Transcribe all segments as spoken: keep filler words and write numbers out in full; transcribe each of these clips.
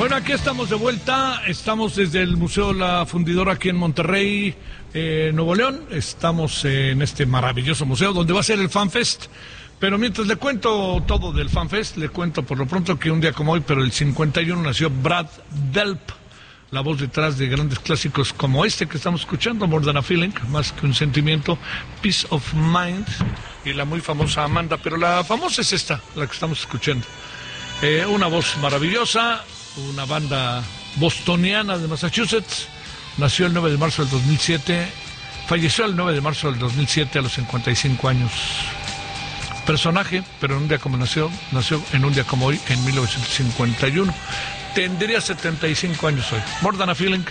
Bueno, aquí estamos de vuelta, estamos desde el Museo La Fundidora aquí en Monterrey, eh, Nuevo León. Estamos en este maravilloso museo donde va a ser el FanFest. Pero mientras le cuento todo del FanFest, le cuento por lo pronto que un día como hoy, pero el cincuenta y uno, nació Brad Delp, la voz detrás de grandes clásicos como este que estamos escuchando, More Than a Feeling, más que un sentimiento, Peace of Mind, y la muy famosa Amanda, pero la famosa es esta, la que estamos escuchando. Eh, una voz maravillosa, una banda bostoniana de Massachusetts, nació el nueve de marzo del dos mil siete, falleció el nueve de marzo del dos mil siete a los cincuenta y cinco años. Personaje, pero en un día como nació, nació en un día como hoy, en mil novecientos cincuenta y uno. Tendría setenta y cinco años hoy. More Than a Feeling.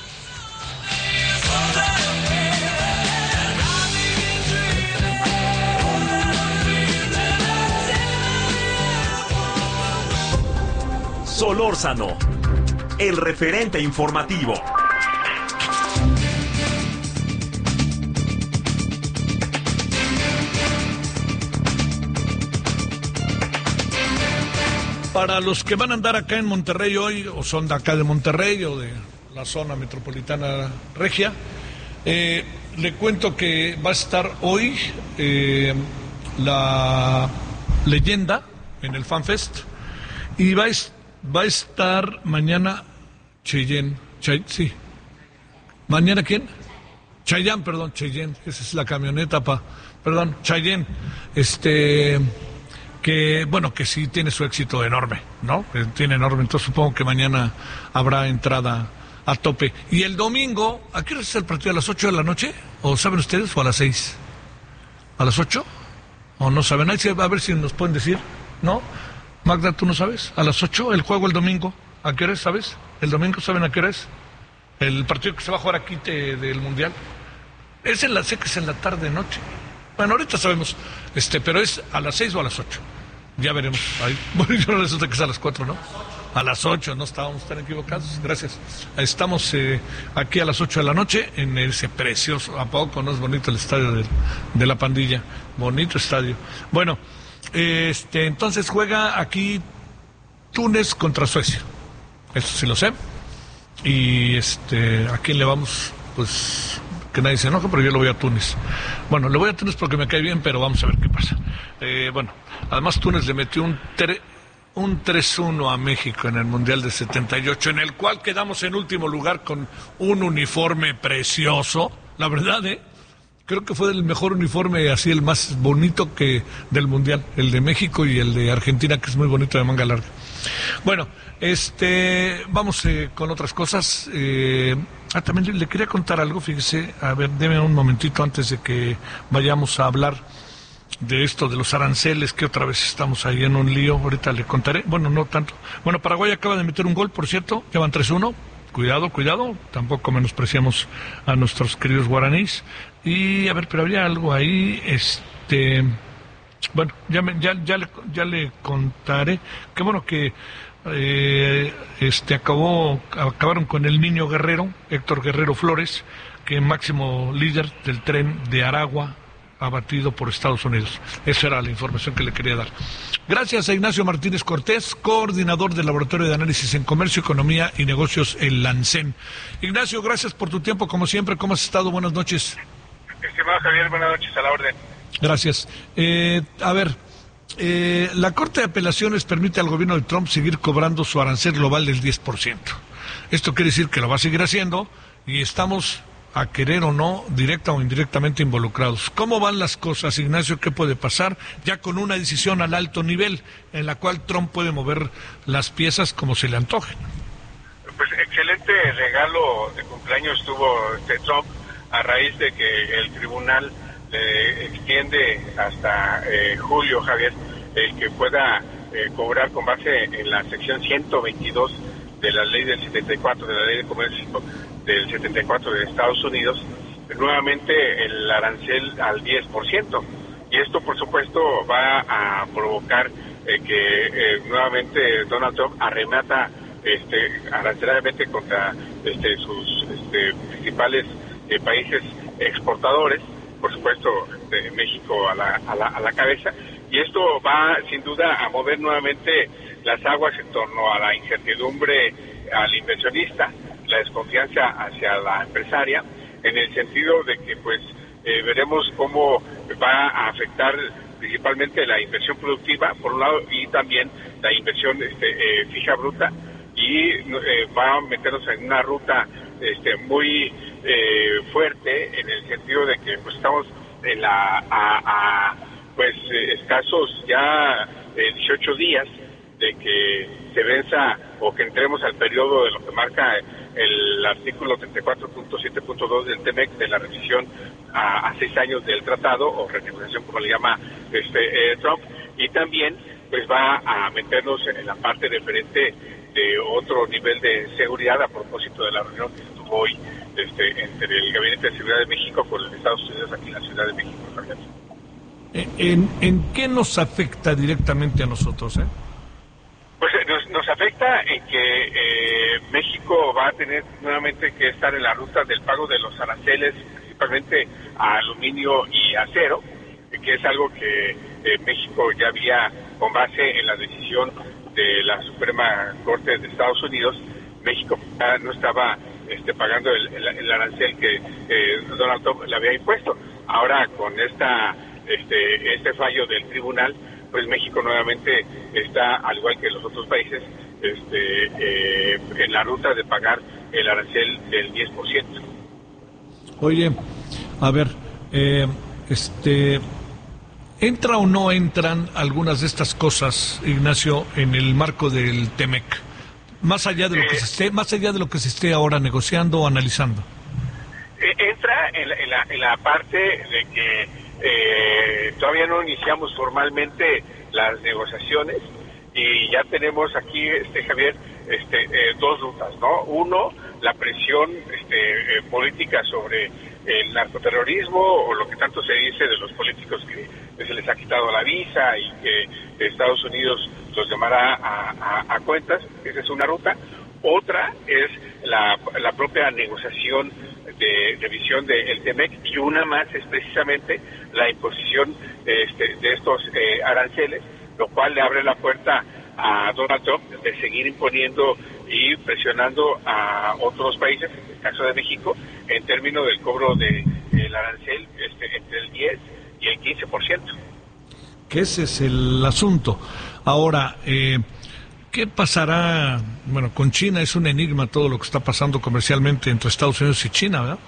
Solórzano, el referente informativo. Para los que van a andar acá en Monterrey hoy, o son de acá de Monterrey o de la zona metropolitana regia, eh, le cuento que va a estar hoy eh, la leyenda en el FanFest y va a, va a estar mañana Cheyenne, Chay, sí, mañana ¿quién? Chayanne, perdón, Cheyenne, esa es la camioneta, pa, perdón, Cheyenne, este... que bueno, que sí tiene su éxito enorme, ¿no? Tiene enorme, entonces supongo que mañana habrá entrada a tope. Y el domingo, ¿a qué hora es el partido? ¿A las ocho de la noche? ¿O saben ustedes? ¿O a las seis? ¿A las ocho? ¿O no saben? Ahí a ver si nos pueden decir, ¿no? Magda, ¿tú no sabes? ¿A las ocho el juego el domingo? ¿A qué hora es, sabes? ¿El domingo saben a qué hora es? El partido que se va a jugar aquí te, del Mundial. Es en la, sé que es en la tarde, noche. Bueno, ahorita sabemos, este, pero es a las seis o a las ocho. Ya veremos. Ahí. Bueno, yo resulta que es a las cuatro, ¿no? A las ocho, no estábamos tan equivocados. Gracias. Estamos eh, aquí a las ocho de la noche en ese precioso, ¿a poco no es bonito el estadio de, de la Pandilla? Bonito estadio. Bueno, este, entonces juega aquí Túnez contra Suecia. Eso sí lo sé. Y este, ¿a quién le vamos? Pues... que nadie se enoja, pero yo le voy a Túnez. Bueno, le voy a Túnez porque me cae bien, pero vamos a ver qué pasa. Eh, bueno, además Túnez le metió un, tre, un tres uno a México en el Mundial de setenta y ocho, en el cual quedamos en último lugar con un uniforme precioso, la verdad, ¿eh? Creo que fue el mejor uniforme, así el más bonito que del Mundial, el de México y el de Argentina, que es muy bonito, de manga larga. Bueno, este, vamos eh, con otras cosas. Eh, ah, también le, le quería contar algo, fíjese, a ver, deme un momentito antes de que vayamos a hablar de esto, de los aranceles, que otra vez estamos ahí en un lío, ahorita le contaré, bueno, no tanto. Bueno, Paraguay acaba de meter un gol, por cierto, llevan tres uno, cuidado, cuidado, tampoco menospreciamos a nuestros queridos guaraníes. Y, a ver, pero había algo ahí, este... Bueno, ya, me, ya, ya, le, ya le contaré. Qué bueno que eh, este acabó acabaron con el niño Guerrero, Héctor Guerrero Flores, que máximo líder del tren de Aragua, abatido por Estados Unidos. Esa era la información que le quería dar. Gracias a Ignacio Martínez Cortés, coordinador del Laboratorio de Análisis en Comercio, Economía y Negocios, el LANCEN. Ignacio, gracias por tu tiempo, como siempre. ¿Cómo has estado? Buenas noches. Estimado Javier, buenas noches, a la orden. Gracias. Eh, a ver, eh, la Corte de Apelaciones permite al gobierno de Trump seguir cobrando su arancel global del diez por ciento. Esto quiere decir que lo va a seguir haciendo y estamos, a querer o no, directa o indirectamente involucrados. ¿Cómo van las cosas, Ignacio? ¿Qué puede pasar ya con una decisión al alto nivel en la cual Trump puede mover las piezas como se le antojen? Pues excelente regalo de cumpleaños tuvo este Trump a raíz de que el tribunal le extiende hasta eh, julio, Javier, el que pueda eh, cobrar con base en la sección ciento veintidós de la ley del setenta y cuatro, de la ley de comercio del setenta y cuatro de Estados Unidos, nuevamente el arancel al diez por ciento. Y esto, por supuesto, va a provocar eh, que eh, nuevamente Donald Trump arremata este, aranceladamente contra este, sus este, principales eh, países exportadores, por supuesto, de México a la, a la, a la cabeza, y esto va sin duda a mover nuevamente las aguas en torno a la incertidumbre al inversionista, la desconfianza hacia la empresaria, en el sentido de que pues eh, veremos cómo va a afectar principalmente la inversión productiva, por un lado, y también la inversión este, eh, fija bruta, y eh, va a meternos en una ruta este, muy eh, fuerte, en el sentido de que pues estamos en la a, a pues eh, escasos ya eh, dieciocho días de que se venza o que entremos al periodo de lo que marca el artículo treinta y cuatro punto siete punto dos del T M E C, de la revisión a, a seis años del tratado, o renegociación como le llama este eh, Trump, y también pues va a meternos en la parte referente de otro nivel de seguridad, a propósito de la reunión que estuvo hoy este, entre el Gabinete de Seguridad de México con los Estados Unidos aquí en la Ciudad de México. ¿En, en qué nos afecta directamente a nosotros, eh? Pues nos, nos afecta en que eh, México va a tener nuevamente que estar en la ruta del pago de los aranceles, principalmente a aluminio y acero, que es algo que eh, México ya había, con base en la decisión de la Suprema Corte de Estados Unidos, México ya no estaba este, pagando el, el, el arancel que eh, Donald Trump le había impuesto. Ahora, con esta este, este fallo del tribunal, pues México nuevamente está, al igual que los otros países, este, eh, en la ruta de pagar el arancel del diez por ciento. Oye, a ver, eh, este, ¿entra o no entran algunas de estas cosas, Ignacio, en el marco del T M E C? Más allá de lo eh, que se esté, más allá de lo que se esté ahora negociando o analizando. Eh, entra en la, en, la, en la parte de que eh, todavía no iniciamos formalmente las negociaciones, y ya tenemos aquí, este Javier, este eh, dos rutas, ¿no? Uno, la presión este, eh, política sobre el narcoterrorismo, o lo que tanto se dice de los políticos que, que se les ha quitado la visa y que Estados Unidos los llamará a, a, a cuentas. Esa es una ruta. Otra es la, la propia negociación de revisión del T M E C, y una más es precisamente la imposición este, de estos eh, aranceles, lo cual le abre la puerta a Donald Trump de seguir imponiendo y presionando a otros países, en el caso de México, en términos del cobro de el arancel este, entre el diez y el quince por ciento. Que ese es el asunto. Ahora, eh, ¿qué pasará? Bueno, con China es un enigma todo lo que está pasando comercialmente entre Estados Unidos y China, ¿verdad?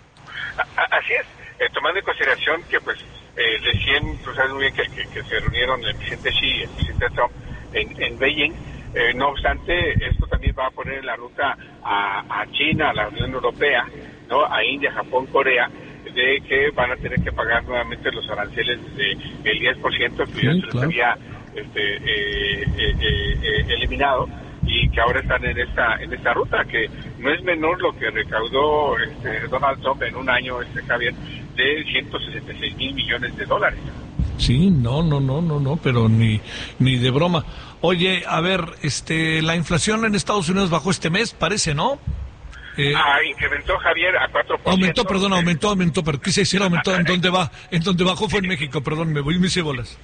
A, así es, eh, tomando en consideración que pues eh, recién, tú sabes muy bien que, que, que se reunieron el presidente Xi y el presidente Trump en, en Beijing. Eh, no obstante, esto también va a poner en la ruta a, a China, a la Unión Europea, ¿no? A India, Japón, Corea, de que van a tener que pagar nuevamente los aranceles de el diez por ciento que sí, ya se les claro. había este, eh, eh, eh, eliminado, y que ahora están en esta en esta ruta, que no es menor lo que recaudó este, Donald Trump en un año, este Javier, de ciento sesenta y seis mil millones de dólares. Sí, no, no, no, no, no, pero ni ni de broma. Oye, a ver, este, la inflación en Estados Unidos bajó este mes, parece, ¿no? Eh, ah, incrementó, Javier, a cuatro por ciento. Aumentó, perdón, aumentó, aumentó, pero quise decir aumentó, ¿en dónde va? En donde bajó fue en México, perdón, me voy y me hice bolas.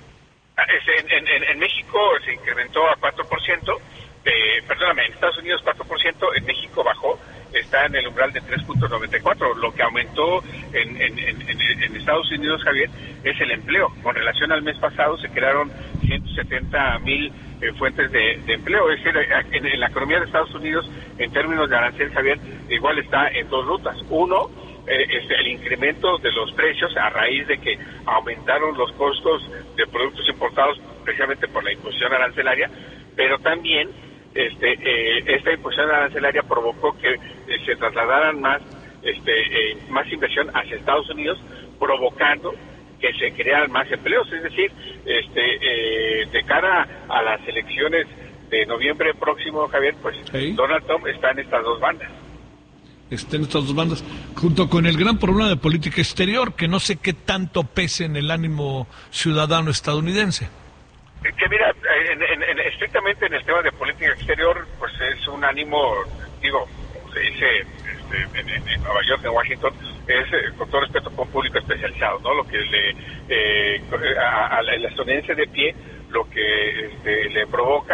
En, en, en México se incrementó a cuatro por ciento, eh, perdóname, en Estados Unidos cuatro por ciento, en México bajó, está en el umbral de tres punto noventa y cuatro. Lo que aumentó en, en, en, en Estados Unidos, Javier, es el empleo. Con relación al mes pasado se crearon ciento setenta mil eh, fuentes de, de empleo. Es decir, en, en la economía de Estados Unidos, en términos de arancel, Javier, igual está en dos rutas. Uno, eh, es el incremento de los precios a raíz de que aumentaron los costos de productos importados precisamente por la imposición arancelaria, pero también este eh, esta imposición arancelaria provocó que eh, se trasladaran más este eh, más inversión hacia Estados Unidos, provocando que se crearan más empleos. Es decir, este eh, de cara a las elecciones de noviembre próximo, Javier, pues ¿sí? Donald Trump está en estas dos bandas. Está en estas dos bandas, junto con el gran problema de política exterior, que no sé qué tanto pese en el ánimo ciudadano estadounidense. Que mira, en, en, en, estrictamente en el tema de política exterior, pues es un ánimo, digo, como se dice este, en, en, en Nueva York, en Washington, es eh, con todo respeto con público especializado, ¿no? Lo que le, eh, a, a la, el estadounidense de pie, lo que este, le provoca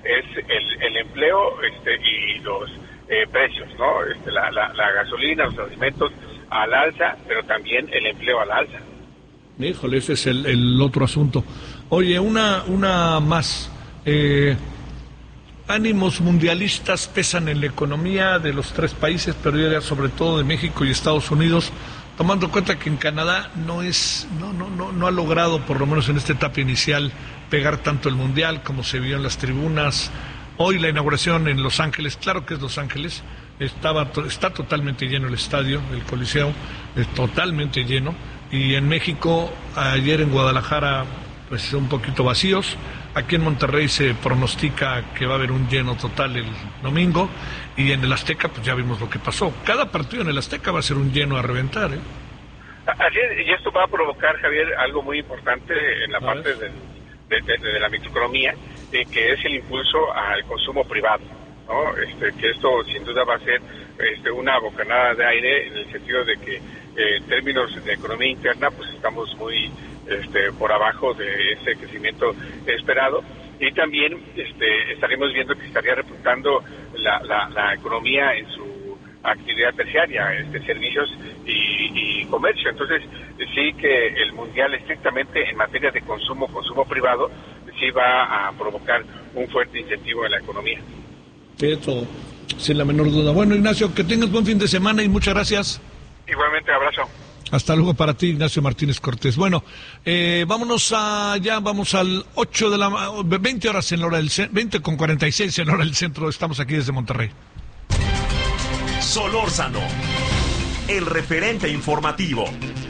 es el, el empleo este, y los eh, precios, ¿no? Este, la, la, la gasolina, los alimentos al alza, pero también el empleo al alza. Híjole, ese es el, el otro asunto. Oye, una, una más. Eh, ánimos mundialistas pesan en la economía de los tres países, pero ya sobre todo de México y Estados Unidos, tomando en cuenta que en Canadá no es, no, no, no, no ha logrado, por lo menos en esta etapa inicial, pegar tanto el mundial como se vio en las tribunas. Hoy la inauguración en Los Ángeles, claro que es Los Ángeles, estaba, está totalmente lleno el estadio, el Coliseo, es totalmente lleno, y en México, ayer en Guadalajara, pues un poquito vacíos. Aquí en Monterrey se pronostica que va a haber un lleno total el domingo, y en el Azteca pues ya vimos lo que pasó. Cada partido en el Azteca va a ser un lleno a reventar, ¿eh? Así es, y esto va a provocar, Javier, algo muy importante en la parte de, de, de, de la microeconomía, eh, que es el impulso al consumo privado, ¿no? Este, que esto sin duda va a ser este, una bocanada de aire, en el sentido de que eh, en términos de economía interna pues estamos muy este, por abajo de ese crecimiento esperado, y también este, estaremos viendo que estaría repuntando la, la, la economía en su actividad terciaria, este, servicios y, y comercio. Entonces sí que el mundial estrictamente en materia de consumo, consumo privado, sí va a provocar un fuerte incentivo en la economía. Eso, sin la menor duda. Bueno, Ignacio, que tengas buen fin de semana y muchas gracias. Igualmente, abrazo. Hasta luego para ti, Ignacio Martínez Cortés. Bueno, eh, vámonos allá, vamos al ocho de la veinte horas en la hora del veinte con cuarenta y seis en la hora del centro. Estamos aquí desde Monterrey. Solórzano, el referente informativo.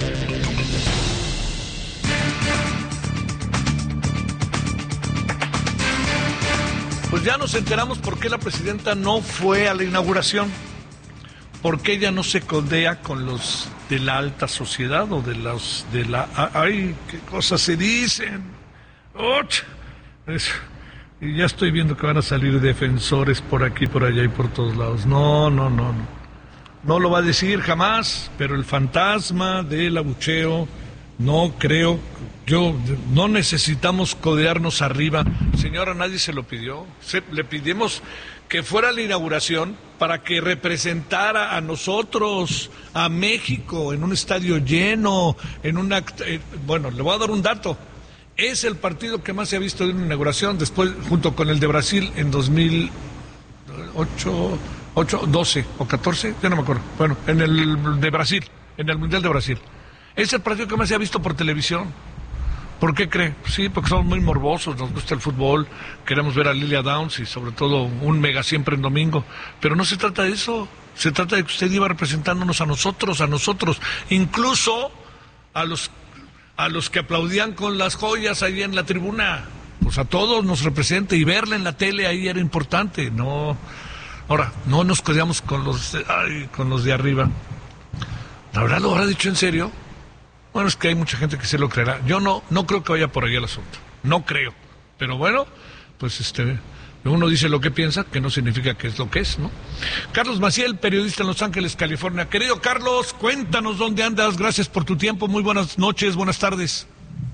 Pues ya nos enteramos por qué la presidenta no fue a la inauguración. ¿Por qué ella no se codea con los de la alta sociedad o de los de la... ¡Ay, qué cosas se dicen! ¡Och! Es, y ya estoy viendo que van a salir defensores por aquí, por allá y por todos lados. No, no, no, no. No lo va a decir jamás, pero el fantasma del abucheo, no creo... Yo, no necesitamos codearnos arriba. Señora, nadie se lo pidió. Se, le pidimos que fuera la inauguración para que representara a nosotros, a México, en un estadio lleno, en una... Eh, bueno, le voy a dar un dato. Es el partido que más se ha visto de una inauguración, después, junto con el de Brasil en dos mil ocho, doce o catorce, ya no me acuerdo. Bueno, en el de Brasil, en el Mundial de Brasil. Es el partido que más se ha visto por televisión. ¿Por qué cree? Sí, porque somos muy morbosos, nos gusta el fútbol, queremos ver a Lilia Downs y sobre todo un mega siempre en domingo. Pero no se trata de eso, se trata de que usted iba representándonos a nosotros, a nosotros, incluso a los, a los que aplaudían con las joyas ahí en la tribuna. Pues a todos nos representa, y verla en la tele ahí era importante. No, ahora, no nos codeamos con los, ay, con los de arriba. ¿La verdad lo habrá dicho en serio? Bueno, es que hay mucha gente que se lo creerá. Yo no, no creo que vaya por ahí el asunto. No creo. Pero bueno, pues este, uno dice lo que piensa, que no significa que es lo que es, ¿no? Carlos Maciel, periodista en Los Ángeles, California. Querido Carlos, cuéntanos dónde andas. Gracias por tu tiempo. Muy buenas noches, buenas tardes.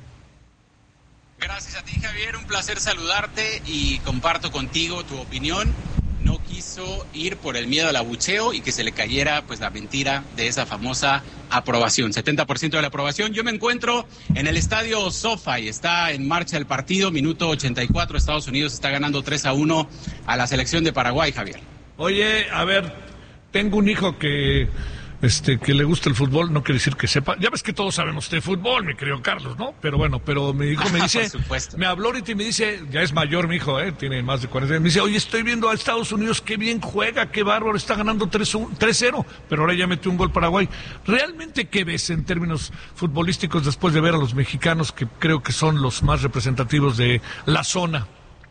Gracias a ti, Javier. Un placer saludarte y comparto contigo tu opinión. No quiso ir por el miedo al abucheo y que se le cayera pues la mentira de esa famosa aprobación, setenta por ciento de la aprobación. Yo me encuentro en el estadio SoFi, está en marcha el partido, minuto ochenta y cuatro, Estados Unidos está ganando tres a uno a la selección de Paraguay, Javier. Oye, a ver, tengo un hijo que... Este, que le gusta el fútbol, no quiere decir que sepa. Ya ves que todos sabemos de fútbol, mi querido Carlos, ¿no? Pero bueno, pero mi hijo me dice, me habló ahorita y me dice, ya es mayor mi hijo, ¿eh? Tiene más de cuarenta años, me dice, oye, estoy viendo a Estados Unidos, qué bien juega, qué bárbaro, está ganando tres cero, pero ahora ya metió un gol Paraguay. ¿Realmente qué ves en términos futbolísticos después de ver a los mexicanos, que creo que son los más representativos de la zona?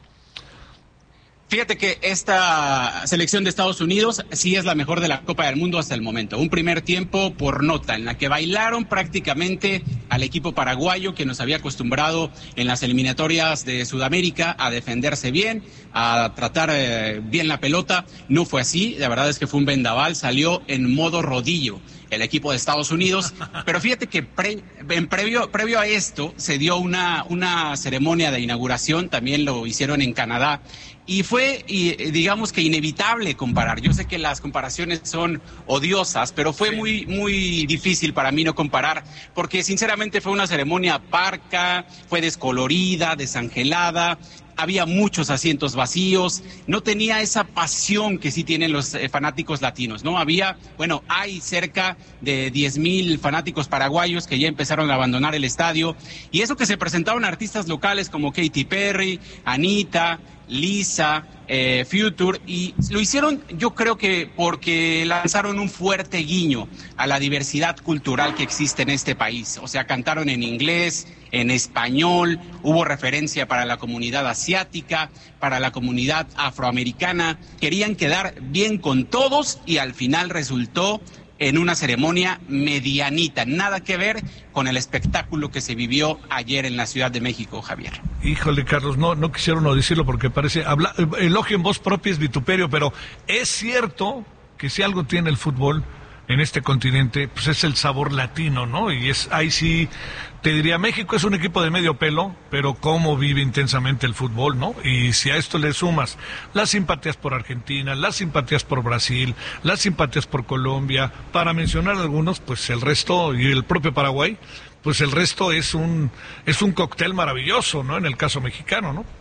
Fíjate que esta selección de Estados Unidos sí es la mejor de la Copa del Mundo hasta el momento. Un primer tiempo por nota, en la que bailaron prácticamente al equipo paraguayo, que nos había acostumbrado en las eliminatorias de Sudamérica a defenderse bien, a tratar eh, bien la pelota. No fue así, la verdad es que fue un vendaval, salió en modo rodillo el equipo de Estados Unidos. Pero fíjate que pre, en previo, previo a esto se dio una, una ceremonia de inauguración, también lo hicieron en Canadá, y fue, y, digamos que inevitable comparar. Yo sé que las comparaciones son odiosas, pero fue muy, muy difícil para mí no comparar, porque sinceramente fue una ceremonia parca, fue descolorida, desangelada, había muchos asientos vacíos, no tenía esa pasión que sí tienen los eh, fanáticos latinos, ¿no? Había, bueno, hay cerca de diez mil fanáticos paraguayos que ya empezaron a abandonar el estadio, y eso que se presentaron artistas locales como Katy Perry, Anita, Lisa, eh, Future, y lo hicieron yo creo que porque lanzaron un fuerte guiño a la diversidad cultural que existe en este país. O sea, cantaron en inglés, en español, hubo referencia para la comunidad asiática, para la comunidad afroamericana, querían quedar bien con todos y al final resultó en una ceremonia medianita, nada que ver con el espectáculo que se vivió ayer en la Ciudad de México, Javier. Híjole, Carlos, no, no quisiera uno decirlo porque parece, habla, elogio en voz propia es vituperio, pero es cierto que si algo tiene el fútbol en este continente, pues es el sabor latino, ¿no? Y es, ahí sí, te diría, México es un equipo de medio pelo, pero cómo vive intensamente el fútbol, ¿no? Y si a esto le sumas las simpatías por Argentina, las simpatías por Brasil, las simpatías por Colombia, para mencionar algunos, pues el resto, y el propio Paraguay, pues el resto es un, es un cóctel maravilloso, ¿no? En el caso mexicano, ¿no?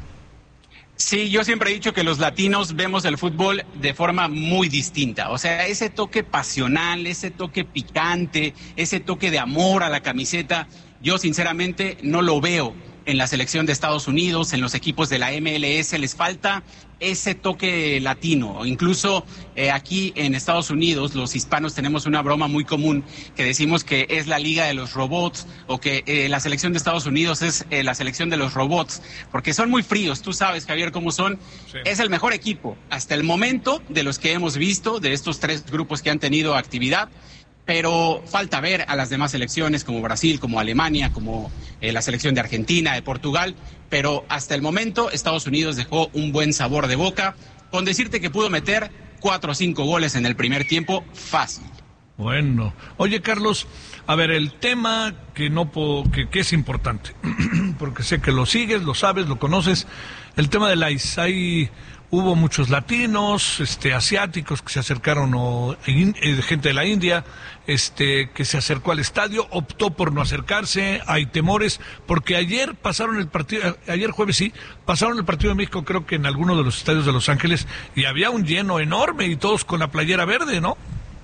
Sí, yo siempre he dicho que los latinos vemos el fútbol de forma muy distinta. O sea, ese toque pasional, ese toque picante, ese toque de amor a la camiseta, yo sinceramente no lo veo en la selección de Estados Unidos, en los equipos de la M L S, les falta ese toque latino. Incluso eh, aquí en Estados Unidos los hispanos tenemos una broma muy común que decimos que es la liga de los robots o que eh, la selección de Estados Unidos es eh, la selección de los robots, porque son muy fríos, tú sabes, Javier, cómo son. Sí. Es el mejor equipo hasta el momento de los que hemos visto, de estos tres grupos que han tenido actividad. Pero falta ver a las demás selecciones como Brasil, como Alemania, como eh, la selección de Argentina, de Portugal, pero hasta el momento Estados Unidos dejó un buen sabor de boca, con decirte que pudo meter cuatro o cinco goles en el primer tiempo fácil. Bueno, oye Carlos, a ver, el tema que no puedo, que, que es importante, porque sé que lo sigues, lo sabes, lo conoces, el tema del I C E. Hay... Hubo muchos latinos, este, asiáticos que se acercaron, o in, eh, gente de la India, este, que se acercó al estadio, optó por no acercarse, hay temores, porque ayer pasaron el partido, ayer jueves sí, pasaron el partido de México, creo que en alguno de los estadios de Los Ángeles, y había un lleno enorme y todos con la playera verde, ¿no?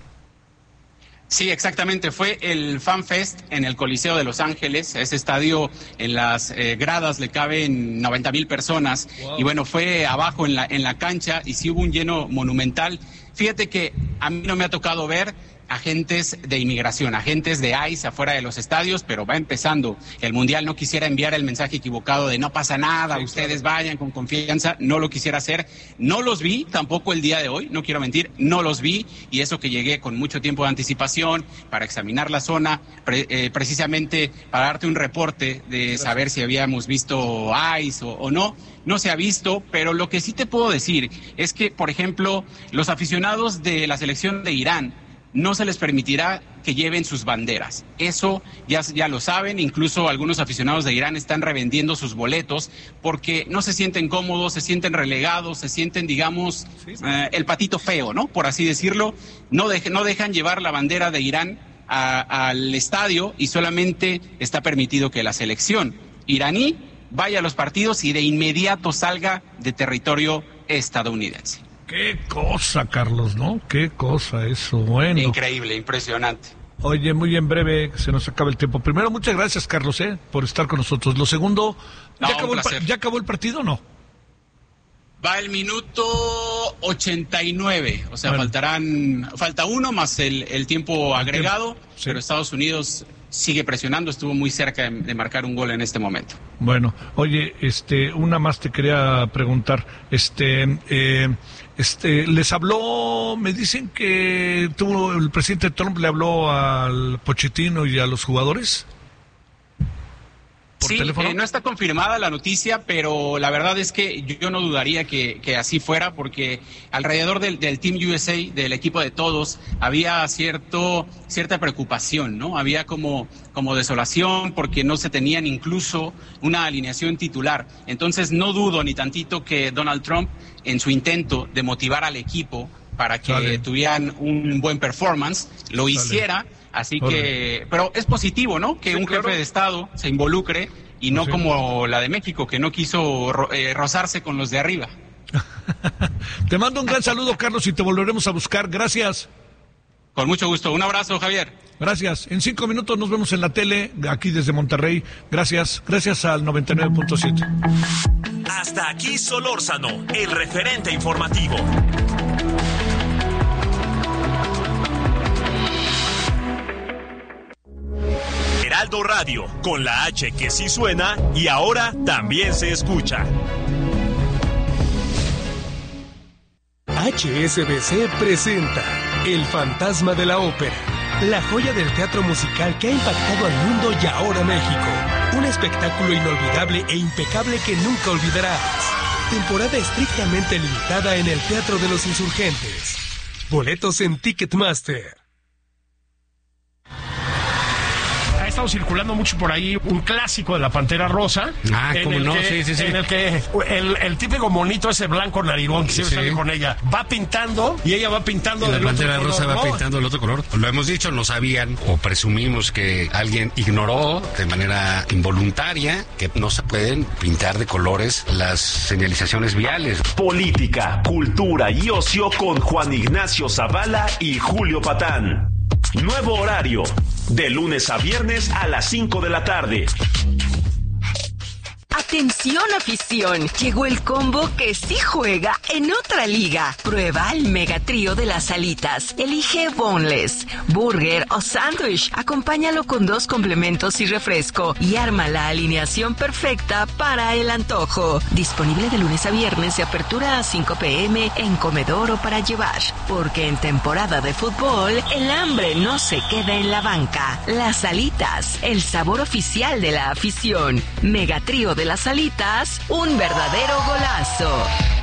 Sí, exactamente, fue el Fan Fest en el Coliseo de Los Ángeles. Ese estadio, en las eh, gradas le caben noventa mil personas. Wow. Y bueno, fue abajo en la, en la cancha y sí hubo un lleno monumental. Fíjate que a mí no me ha tocado ver agentes de inmigración, agentes de I C E afuera de los estadios, pero va empezando el Mundial. No quisiera enviar el mensaje equivocado de no pasa nada, sí, ustedes claro. Vayan con confianza, no lo quisiera hacer. No los vi tampoco el día de hoy, no quiero mentir, no los vi, y eso que llegué con mucho tiempo de anticipación para examinar la zona, pre, eh, precisamente para darte un reporte de Gracias. Saber si habíamos visto I C E o, o no. No se ha visto, pero lo que sí te puedo decir es que, por ejemplo, los aficionados de la selección de Irán no se les permitirá que lleven sus banderas. Eso ya, ya lo saben, incluso algunos aficionados de Irán están revendiendo sus boletos porque no se sienten cómodos, se sienten relegados, se sienten, digamos, sí, sí. Eh, el patito feo, ¿no? Por así decirlo. No, de, no dejan llevar la bandera de Irán a, al estadio y solamente está permitido que la selección iraní vaya a los partidos y de inmediato salga de territorio estadounidense. Qué cosa, Carlos, ¿no? Qué cosa eso, bueno. Increíble, impresionante. Oye, muy en breve, se nos acaba el tiempo. Primero, muchas gracias, Carlos, ¿eh? Por estar con nosotros. Lo segundo, ¿ya, no, acabó, el, ¿ya acabó el partido o no? Va el minuto ochenta y nueve, o sea, bueno. faltarán, falta uno más el, el tiempo agregado, sí. Pero Estados Unidos sigue presionando, estuvo muy cerca de, de marcar un gol en este momento. Bueno, oye, este, una más te quería preguntar, este, eh, este, les habló, me dicen que tuvo, el presidente Trump le habló al Pochettino y a los jugadores. por sí, teléfono. Eh, no está confirmada la noticia, pero la verdad es que yo, yo no dudaría que, que así fuera, porque alrededor del, del Team U S A, del equipo de todos, había cierto cierta preocupación, ¿no? Había como, como desolación porque no se tenían incluso una alineación titular. Entonces no dudo ni tantito que Donald Trump, en su intento de motivar al equipo para que Sale. tuvieran un buen performance, lo Sale. hiciera. Así Sale. que, pero es positivo, ¿no? Que sí, un claro. jefe de Estado se involucre y no sí. como la de México, que no quiso ro- eh, rozarse con los de arriba. Te mando un gran saludo, Carlos, y te volveremos a buscar. Gracias. Con mucho gusto. Un abrazo, Javier. Gracias. En cinco minutos nos vemos en la tele, aquí desde Monterrey. Gracias. Gracias al noventa y nueve punto siete. Hasta aquí Solórzano, el referente informativo. Heraldo Radio, con la H que sí suena y ahora también se escucha. H S B C presenta El Fantasma de la Ópera, la joya del teatro musical que ha impactado al mundo y ahora México. Un espectáculo inolvidable e impecable que nunca olvidarás. Temporada estrictamente limitada en el Teatro de los Insurgentes. Boletos en Ticketmaster. Ha estado circulando mucho por ahí un clásico de la Pantera Rosa. Ah, cómo no, que, sí, sí, sí. En el que el, el típico monito ese blanco narigón que siempre sí. sale con ella, va pintando y ella va pintando y del la otro Pantera color. Rosa va ¿no? pintando el otro color. Lo hemos dicho, no sabían o presumimos que alguien ignoró de manera involuntaria que no se pueden pintar de colores las señalizaciones viales. Política, cultura y ocio con Juan Ignacio Zavala y Julio Patán. Nuevo horario, de lunes a viernes a las cinco de la tarde. Atención afición, llegó el combo que sí juega en otra liga. Prueba el mega trío de las alitas. Elige boneless, burger o sándwich. Acompáñalo con dos complementos y refresco y arma la alineación perfecta para el antojo. Disponible de lunes a viernes de apertura a cinco pm en comedor o para llevar. Porque en temporada de fútbol, el hambre no se queda en la banca. Las alitas, el sabor oficial de la afición. Mega trío de las alitas, un verdadero golazo.